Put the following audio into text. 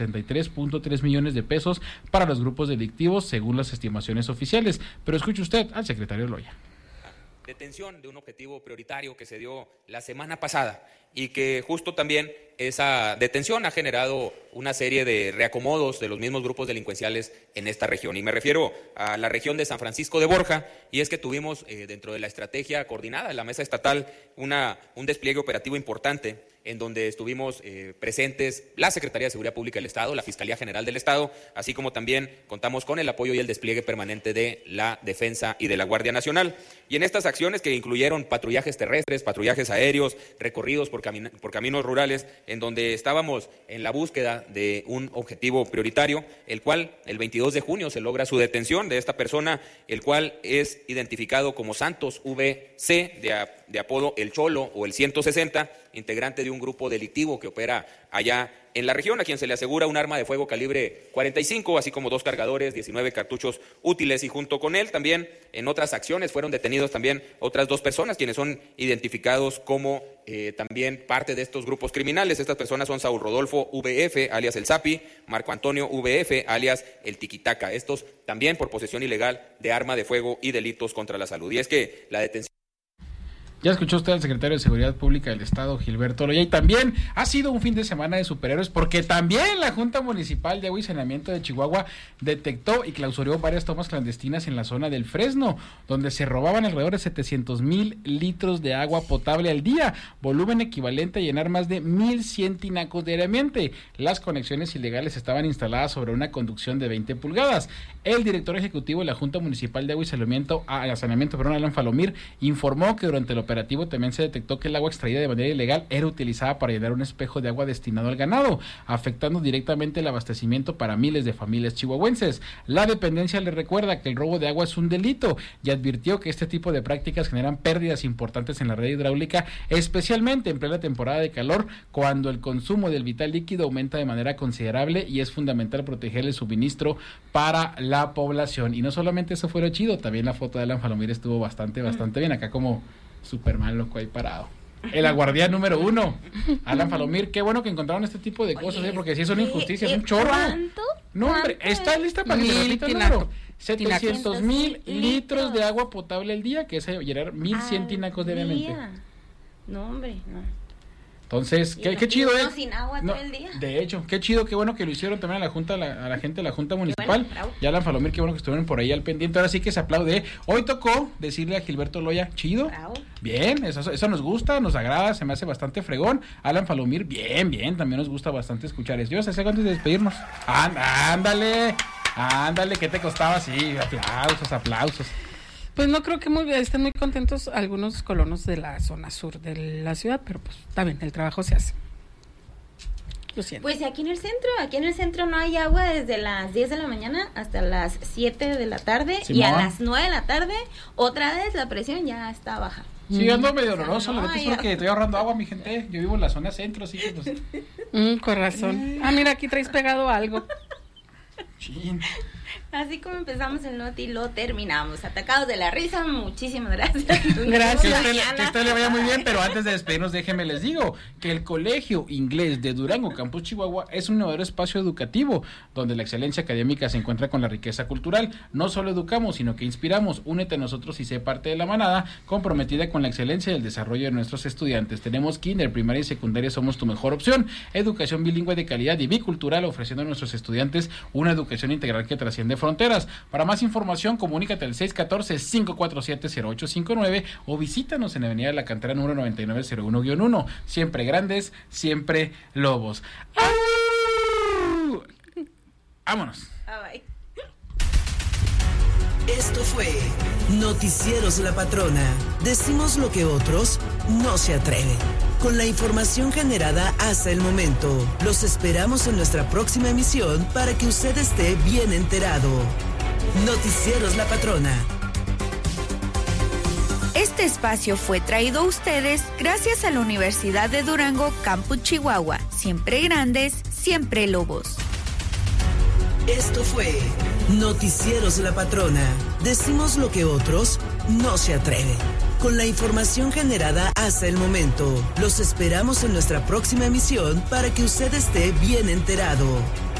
63.3 millones de pesos para los grupos delictivos, según las estimaciones oficiales. Pero escuche usted al secretario Loya. Detención de un objetivo prioritario que se dio la semana pasada y que justo también esa detención ha generado una serie de reacomodos de los mismos grupos delincuenciales en esta región. Y me refiero a la región de San Francisco de Borja, y es que tuvimos dentro de la estrategia coordinada de la mesa estatal un despliegue operativo importante en donde estuvimos presentes la Secretaría de Seguridad Pública del Estado, la Fiscalía General del Estado, así como también contamos con el apoyo y el despliegue permanente de la Defensa y de la Guardia Nacional. Y en estas acciones, que incluyeron patrullajes terrestres, patrullajes aéreos, recorridos por caminos rurales, en donde estábamos en la búsqueda de un objetivo prioritario, el cual el 22 de junio se logra su detención de esta persona, el cual es identificado como Santos VC, de apodo El Cholo o el 160, integrante de un grupo delictivo que opera allá en la región, a quien se le asegura un arma de fuego calibre 45, así como 2 cargadores, 19 cartuchos útiles, y junto con él también en otras acciones fueron detenidos también otras 2 personas, quienes son identificados como también parte de estos grupos criminales. Estas personas son Saúl Rodolfo VF, alias El Zapi, Marco Antonio VF, alias El Tiquitaca, estos también por posesión ilegal de arma de fuego y delitos contra la salud. Y es que la detención... Ya escuchó usted al secretario de Seguridad Pública del Estado, Gilberto Loya, y también ha sido un fin de semana de superhéroes, porque también la Junta Municipal de Agua y Saneamiento de Chihuahua detectó y clausuró varias tomas clandestinas en la zona del Fresno, donde se robaban alrededor de 700,000 litros de agua potable al día, volumen equivalente a llenar más de 1,100 tinacos diariamente. Las conexiones ilegales estaban instaladas sobre una conducción de 20 pulgadas. El director ejecutivo de la Junta Municipal de Agua y Saneamiento, Alan Falomir, informó que durante el operativo también se detectó que el agua extraída de manera ilegal era utilizada para llenar un espejo de agua destinado al ganado, afectando directamente el abastecimiento para miles de familias chihuahuenses. La dependencia le recuerda que el robo de agua es un delito y advirtió que este tipo de prácticas generan pérdidas importantes en la red hidráulica, especialmente en plena temporada de calor, cuando el consumo del vital líquido aumenta de manera considerable, y es fundamental proteger el suministro para la población. Y no solamente eso fuera chido, también la foto de Alan Falomir estuvo bastante bien, acá como Superman loco ahí parado. El aguardián número 1, Alan Falomir. Qué bueno que encontraron este tipo de cosas, porque si es una injusticia, es un chorro. ¿Cuánto? No, hombre, está lista para que se repita el número. 700,000 litros de agua potable al día, que es llenar 1,100 tinacos diariamente. No, hombre, no. Entonces, qué chido, sin agua todo el día. De hecho, qué chido, qué bueno que lo hicieron también a la gente de la Junta Municipal. Bueno, y Alan Falomir, qué bueno que estuvieron por ahí al pendiente. Ahora sí que se aplaude. Hoy tocó decirle a Gilberto Loya, chido. Bravo. Bien, eso nos gusta, nos agrada, se me hace bastante fregón. Alan Falomir, bien, también nos gusta bastante escuchar eso. Yo sé antes de despedirnos. Ándale, ¿qué te costaba? Sí, aplausos. Pues no creo que estén muy contentos algunos colonos de la zona sur de la ciudad, pero pues está bien, el trabajo se hace. Lo siento. Pues aquí en el centro no hay agua desde las 10 de la mañana hasta las 7 de la tarde, y a las 9 de la tarde otra vez la presión ya está baja. Sí, ando medio doloroso, la verdad es porque estoy ahorrando agua, mi gente. Yo vivo en la zona centro, así que pues... con razón. Mira, aquí traes pegado algo. Chin. Así como empezamos el Noti, lo terminamos. Atacados de la risa, muchísimas gracias. Gracias. Que usted le vaya muy bien, pero antes de despedirnos, déjenme les digo que el Colegio Inglés de Durango, Campus Chihuahua, es un innovador espacio educativo donde la excelencia académica se encuentra con la riqueza cultural. No solo educamos, sino que inspiramos. Únete a nosotros y sé parte de la manada comprometida con la excelencia y el desarrollo de nuestros estudiantes. Tenemos kinder, primaria y secundaria, somos tu mejor opción. Educación bilingüe de calidad y bicultural, ofreciendo a nuestros estudiantes una educación integral que trasciende fronteras. Para más información, comunícate al 614-547-0859 o visítanos en Avenida de la Cantera número 9901-1. Siempre grandes, siempre lobos. ¡Au! Vámonos. Bye. Esto fue Noticieros La Patrona. Decimos lo que otros no se atreven. Con la información generada hasta el momento, los esperamos en nuestra próxima emisión para que usted esté bien enterado. Noticieros La Patrona. Este espacio fue traído a ustedes gracias a la Universidad de Durango, Campus Chihuahua. Siempre grandes, siempre lobos. Esto fue Noticieros La Patrona. Decimos lo que otros no se atreven. Con la información generada hasta el momento, los esperamos en nuestra próxima emisión para que usted esté bien enterado.